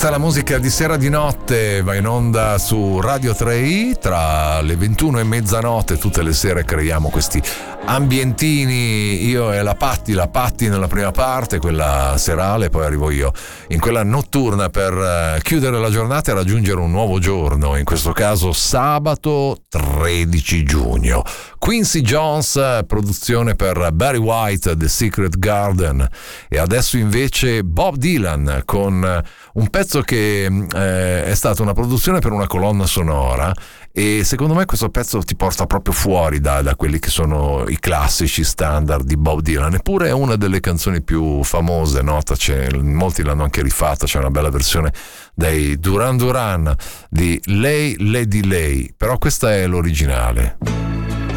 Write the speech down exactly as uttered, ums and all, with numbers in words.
Questa è la musica di Sera di Notte, va in onda su Radio tre i tra le ventuno e mezzanotte. Tutte le sere creiamo questi ambientini, io e la Patti, la Patti nella prima parte, quella serale, poi arrivo io in quella notturna per chiudere la giornata e raggiungere un nuovo giorno, in questo caso sabato tredici giugno. Quincy Jones, produzione per Barry White, The Secret Garden, e adesso invece Bob Dylan con un pezzo che eh, è stata una produzione per una colonna sonora, e secondo me questo pezzo ti porta proprio fuori da, da quelli che sono i classici standard di Bob Dylan. Eppure è una delle canzoni più famose, nota, c'è, molti l'hanno anche rifatta, c'è una bella versione dei Duran Duran di Lay Lady Lay, però questa è l'originale.